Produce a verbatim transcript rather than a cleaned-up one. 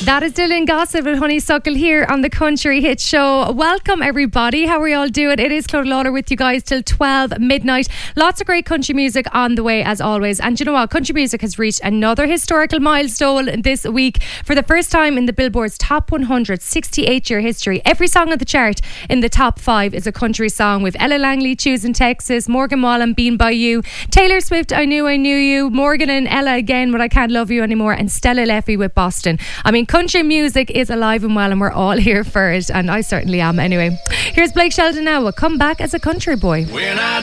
That is Dylan Gossip with Honeysuckle here on the Country Hit Show. Welcome everybody. How are you all doing? It is Clodagh Lawler with you guys till twelve midnight. Lots of great country music on the way as always. And you know what? Country music has reached another historical milestone this week. For the first time in the Billboard's Top one hundred sixty-eight year history, every song on the chart in the top five is a country song, with Ella Langley, Choosing Texas, Morgan Wallen, Being By You, Taylor Swift, I Knew I Knew You, Morgan and Ella again, But I Can't Love You Anymore, and Stella Leffy with Boston. I mean, country music is alive and well, and we're all here for it, and I certainly am anyway. Here's Blake Shelton now with Come Back as a Country Boy. When I